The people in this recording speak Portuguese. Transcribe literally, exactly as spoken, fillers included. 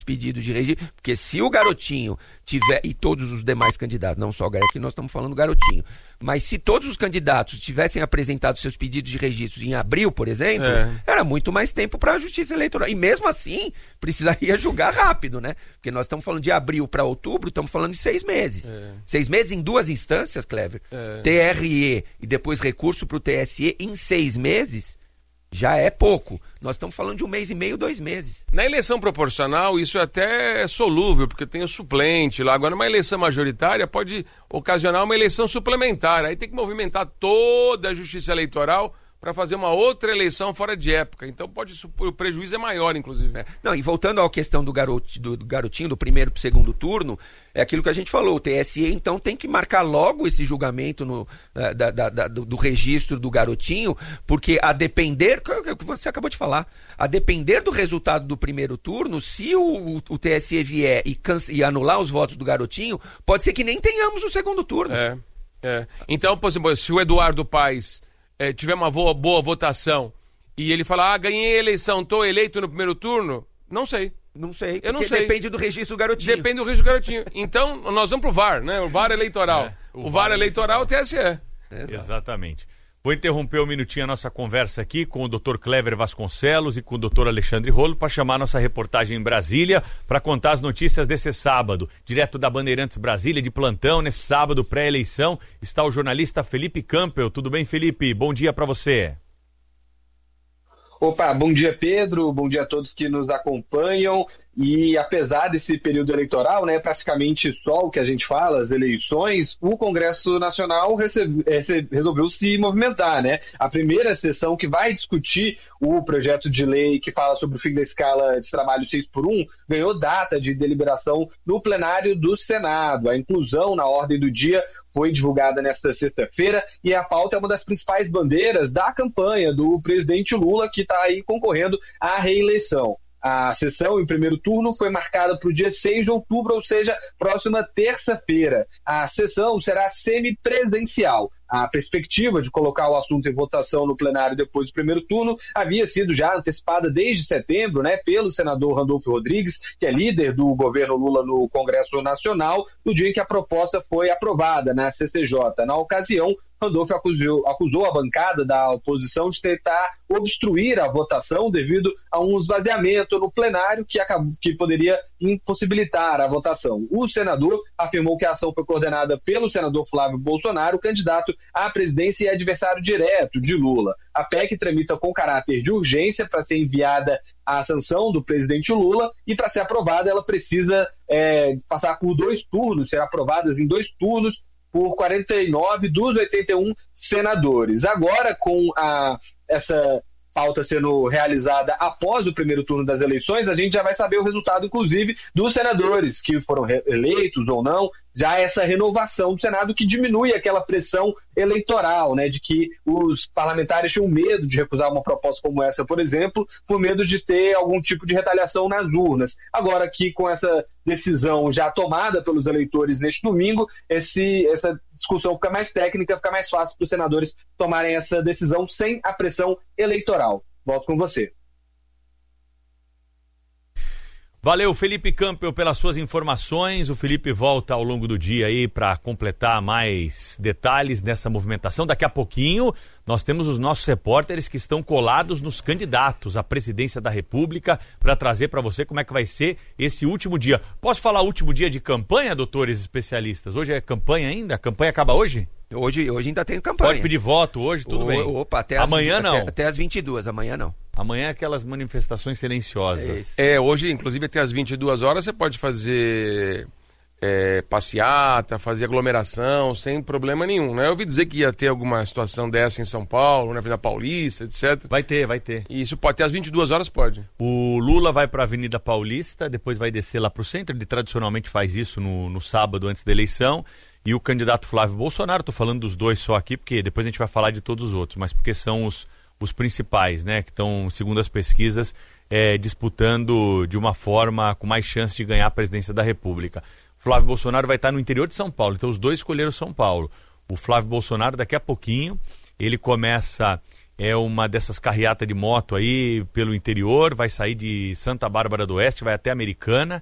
pedidos de registro, porque se o Garotinho tiver, e todos os demais candidatos, não só o Garotinho, aqui nós estamos falando do Garotinho, mas se todos os candidatos tivessem apresentado seus pedidos de registro em abril, por exemplo, é. era muito mais tempo para a Justiça Eleitoral. E mesmo assim, precisaria julgar rápido, né? Porque nós estamos falando de abril para outubro, estamos falando de seis meses. É. Seis meses em duas instâncias, Clever. É. T R E e depois recurso para o T S E em seis meses. Já é pouco. Nós estamos falando de um mês e meio, dois meses. Na eleição proporcional, isso é até solúvel, porque tem o suplente lá. Agora, numa eleição majoritária, pode ocasionar uma eleição suplementar. Aí tem que movimentar toda a Justiça Eleitoral para fazer uma outra eleição fora de época. Então pode o prejuízo é maior, inclusive. É. Não, e voltando à questão do, garot, do, do garotinho, do primeiro para o segundo turno, é aquilo que a gente falou, o T S E então tem que marcar logo esse julgamento no, da, da, da, do, do registro do garotinho, porque a depender, o que você acabou de falar, a depender do resultado do primeiro turno, se o, o, o T S E vier e, canse, e anular os votos do garotinho, pode ser que nem tenhamos o segundo turno. É, é. Então, por exemplo, se o Eduardo Paes É, tiver uma boa, boa votação e ele falar, ah, ganhei a eleição, tô eleito no primeiro turno, não sei. Não sei, eu não sei. Depende do registro do garotinho. Depende do registro do garotinho. Então, nós vamos pro V A R, né? O V A R eleitoral. É, o, o V A R eleitoral é o T S E. Exato. Exatamente. Vou interromper um minutinho a nossa conversa aqui com o doutor Clever Vasconcelos e com o doutor Alexandre Rolo para chamar nossa reportagem em Brasília para contar as notícias desse sábado. Direto da Bandeirantes Brasília, de plantão, nesse sábado pré-eleição, está o jornalista Felipe Campbell. Tudo bem, Felipe? Bom dia para você. Opa, bom dia, Pedro, bom dia a todos que nos acompanham. E apesar desse período eleitoral, né, praticamente só o que a gente fala, as eleições, o Congresso Nacional recebe, resolveu se movimentar, né? A primeira sessão que vai discutir o projeto de lei que fala sobre o fim da escala de trabalho seis por um ganhou data de deliberação no plenário do Senado. A inclusão na ordem do dia foi divulgada nesta sexta-feira e a pauta é uma das principais bandeiras da campanha do presidente Lula, que está aí concorrendo à reeleição. A sessão em primeiro turno foi marcada para o dia seis de outubro, ou seja, próxima terça-feira. A sessão será semipresencial. A perspectiva de colocar o assunto em votação no plenário depois do primeiro turno havia sido já antecipada desde setembro, né, pelo senador Randolfo Rodrigues, que é líder do governo Lula no Congresso Nacional, no dia em que a proposta foi aprovada na C C J. Na ocasião, Randolfo acusou, acusou a bancada da oposição de tentar obstruir a votação devido a um esvaziamento no plenário que, acabou, que poderia impossibilitar a votação. O senador afirmou que a ação foi coordenada pelo senador Flávio Bolsonaro, candidato à presidência e adversário direto de Lula. A P E C tramita com caráter de urgência para ser enviada à sanção do presidente Lula e para ser aprovada ela precisa é, passar por dois turnos, ser aprovadas em dois turnos por quarenta e nove dos oitenta e um senadores. Agora, com a, essa pauta sendo realizada após o primeiro turno das eleições, a gente já vai saber o resultado, inclusive, dos senadores que foram eleitos ou não, já essa renovação do Senado que diminui aquela pressão eleitoral, né, de que os parlamentares tinham medo de recusar uma proposta como essa, por exemplo, por medo de ter algum tipo de retaliação nas urnas. Agora que com essa decisão já tomada pelos eleitores neste domingo, esse, essa discussão fica mais técnica, fica mais fácil para os senadores tomarem essa decisão sem a pressão eleitoral. Volto com você. Valeu, Felipe Campbell, pelas suas informações. O Felipe volta ao longo do dia aí para completar mais detalhes dessa movimentação. Daqui a pouquinho nós temos os nossos repórteres que estão colados nos candidatos à presidência da República para trazer para você como é que vai ser esse último dia. Posso falar último dia de campanha, doutores especialistas? Hoje é campanha ainda? A campanha acaba hoje? Hoje, hoje ainda tem campanha. Pode pedir voto hoje, tudo o, bem. Opa, até as, amanhã até, não. Até às vinte e duas, amanhã não. Amanhã é aquelas manifestações silenciosas. É, é, hoje, inclusive, até às vinte e duas horas você pode fazer é, passeata, fazer aglomeração, sem problema nenhum, né? Eu ouvi dizer que ia ter alguma situação dessa em São Paulo, na Avenida Paulista, etcétera. Vai ter, vai ter. E isso pode, até às vinte e duas horas pode. O Lula vai para a Avenida Paulista, depois vai descer lá para o centro, ele tradicionalmente faz isso no, no sábado antes da eleição. E o candidato Flávio Bolsonaro, estou falando dos dois só aqui, porque depois a gente vai falar de todos os outros, mas porque são os, os principais, né, que estão, segundo as pesquisas, é, disputando de uma forma com mais chance de ganhar a presidência da República. O Flávio Bolsonaro vai estar no interior de São Paulo, então os dois escolheram São Paulo. O Flávio Bolsonaro, daqui a pouquinho, ele começa é uma dessas carreatas de moto aí pelo interior, vai sair de Santa Bárbara do Oeste, vai até Americana,